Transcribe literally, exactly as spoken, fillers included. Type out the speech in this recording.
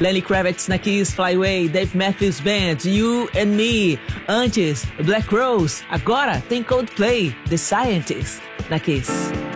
Lenny Kravitz na Kiss, Fly Away, Dave Matthews Band, You and Me. Antes, Black Rose. Agora tem Coldplay, The Scientist na Kiss.